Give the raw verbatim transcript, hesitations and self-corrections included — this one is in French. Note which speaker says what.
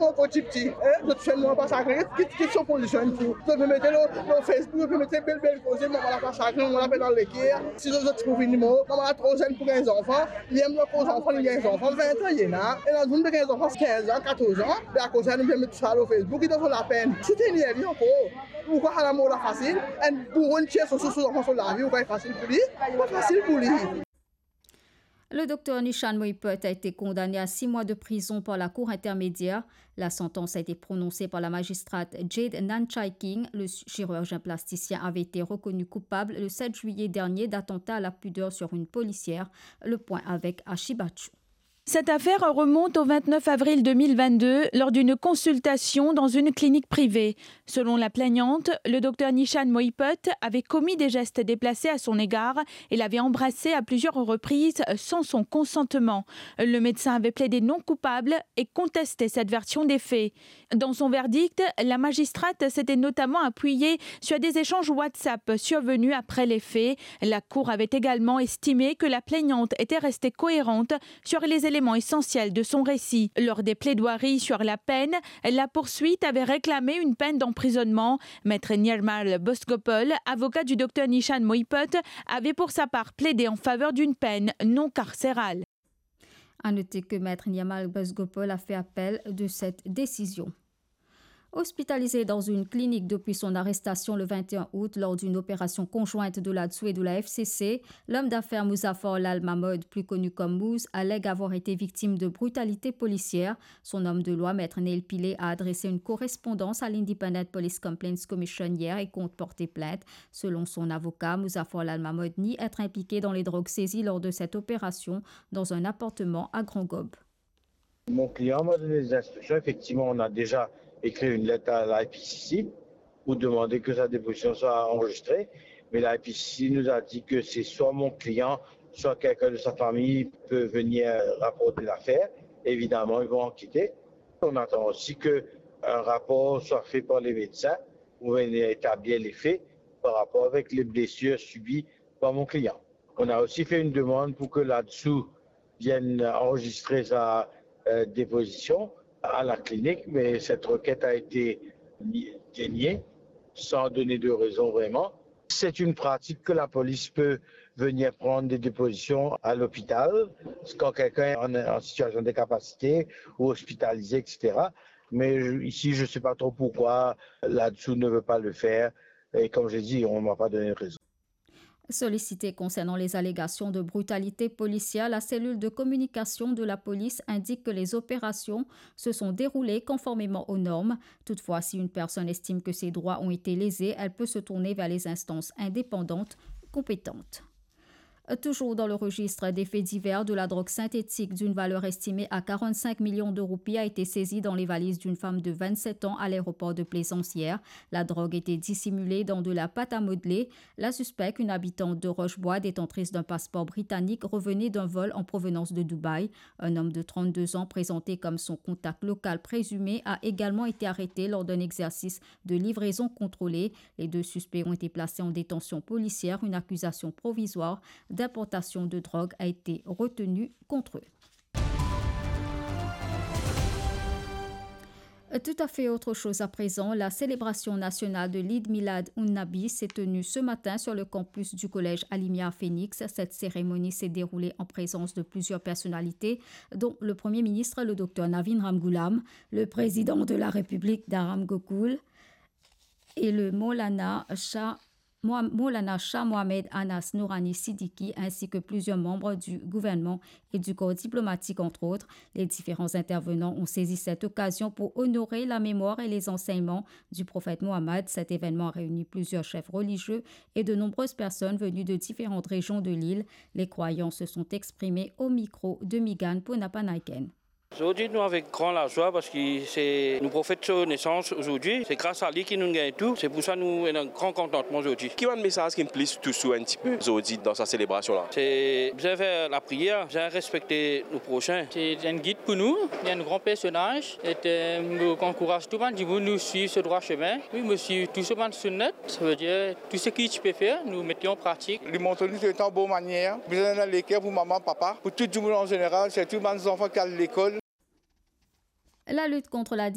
Speaker 1: au petit petit. Notre chaîne, moi, pas sacré, qui sont position pour. Vous pouvez mettre le Facebook, vous pouvez mettre belle belle cause, moi, on l'a pas sacré, on l'a fait dans l'équerre. Si vous êtes pour venir, moi, on a trop jeune pour les enfants. Il y a nos enfants, il y a des enfants, vingt ans, il y en a. Et dans une des enfants, quinze ans, quatorze ans. Et à cause de ça, nous pouvons mettre ça sur Facebook, ils ont la peine. Soutenir les encore. Pourquoi à la mort facile? Et pour une chaise sur les enfants sur la vie, c'est facile pour lui? Pas facile pour lui.
Speaker 2: Le docteur Nishan Moiput a été condamné à six mois de prison par la Cour intermédiaire. La sentence a été prononcée par la magistrate Jade Nanchai-King. Le chirurgien plasticien avait été reconnu coupable le sept juillet dernier d'attentat à la pudeur sur une policière. Le point avec Ashibachu.
Speaker 3: Cette affaire remonte au vingt-neuf avril deux mille vingt-deux lors d'une consultation dans une clinique privée. Selon la plaignante, le docteur Nishan Moiput avait commis des gestes déplacés à son égard et l'avait embrassé à plusieurs reprises sans son consentement. Le médecin avait plaidé non coupable et contesté cette version des faits. Dans son verdict, la magistrate s'était notamment appuyée sur des échanges WhatsApp survenus après les faits. La Cour avait également estimé que la plaignante était restée cohérente sur les éléments essentiel de son récit. Lors des plaidoiries sur la peine, la poursuite avait réclamé une peine d'emprisonnement. Maître Nirmal Bosgopol, avocat du docteur Nishan Moiput, avait pour sa part plaidé en faveur d'une peine non carcérale.
Speaker 2: À noter que Maître Nirmal Bosgopol a fait appel de cette décision. Hospitalisé dans une clinique depuis son arrestation le vingt et un août lors d'une opération conjointe de la D S O U et de la F C C, l'homme d'affaires Muzaffar Lal Mahmoud, plus connu comme Mouz, allègue avoir été victime de brutalité policière. Son homme de loi, Maître Neil Pillay, a adressé une correspondance à l'Independent Police Complaints Commission hier et compte porter plainte. Selon son avocat, Muzaffar Lal Mahmoud nie être impliqué dans les drogues saisies lors de cette opération dans un appartement à Grand Gobe.
Speaker 4: Mon client m'a donné des instructions. Effectivement, on a déjà écrit une lettre à la I P C C pour demander que sa déposition soit enregistrée. Mais la I P C C nous a dit que c'est soit mon client, soit quelqu'un de sa famille peut venir rapporter l'affaire. Évidemment, ils vont enquêter. On attend aussi qu'un rapport soit fait par les médecins pour venir établir les faits par rapport avec les blessures subies par mon client. On a aussi fait une demande pour que la D S O U vienne enregistrer sa euh, déposition à la clinique, mais cette requête a été déniée sans donner de raison vraiment. C'est une pratique que la police peut venir prendre des dépositions à l'hôpital quand quelqu'un est en, en situation d'incapacité ou hospitalisé, et cetera. Mais ici, je ne sais pas trop pourquoi la D S O U ne veut pas le faire. Et comme j'ai dit, on ne m'a pas donné de raison.
Speaker 2: Sollicité concernant les allégations de brutalité policière, la cellule de communication de la police indique que les opérations se sont déroulées conformément aux normes. Toutefois, si une personne estime que ses droits ont été lésés, elle peut se tourner vers les instances indépendantes compétentes. Toujours dans le registre des faits divers, de la drogue synthétique d'une valeur estimée à quarante-cinq millions de roupies a été saisie dans les valises d'une femme de vingt-sept ans à l'aéroport de Plaisance hier. La drogue était dissimulée dans de la pâte à modeler. La suspecte, une habitante de Rochebois, détentrice d'un passeport britannique, revenait d'un vol en provenance de Dubaï. Un homme de trente-deux ans, présenté comme son contact local présumé, a également été arrêté lors d'un exercice de livraison contrôlée. Les deux suspects ont été placés en détention policière. Une accusation provisoire d'importation de drogue a été retenue contre eux. Tout à fait autre chose à présent, la célébration nationale de l'Eid Milad un-Nabi s'est tenue ce matin sur le campus du collège Alimia à Phoenix. Cette cérémonie s'est déroulée en présence de plusieurs personnalités, dont le Premier ministre, le docteur Navin Ramgoolam, le président de la République d'Aram Gokul et le Maulana Shah Maulana Shah Mohamed Anas Nourani Siddiqui ainsi que plusieurs membres du gouvernement et du corps diplomatique entre autres. Les différents intervenants ont saisi cette occasion pour honorer la mémoire et les enseignements du prophète Mohammed. Cet événement a réuni plusieurs chefs religieux et de nombreuses personnes venues de différentes régions de l'île. Les croyants se sont exprimés au micro de Migan Ponapanaiken.
Speaker 5: Aujourd'hui, nous avec grand la joie parce que c'est nous prophète de naissance aujourd'hui. C'est grâce à lui qui nous gagne tout. C'est pour ça que nous avons un grand contentement aujourd'hui.
Speaker 6: Quel est le message qui me plaît tout un petit peu aujourd'hui dans sa célébration-là?
Speaker 5: C'est bien faire la prière, bien respecter nos prochains.
Speaker 7: C'est un guide pour nous, il y a un grand personnage. Et nous encourage tout le monde, nous suivre ce droit chemin. Oui, nous suivons tout ce monde sur net. Ça veut dire tout ce que tu peux faire, nous mettons en pratique.
Speaker 8: Lui montrer de en bonne manière. Besoin d'aller à l'école pour maman, papa. Pour tout le monde en général, c'est tous les enfants qui sont à l'école.
Speaker 2: La lutte contre la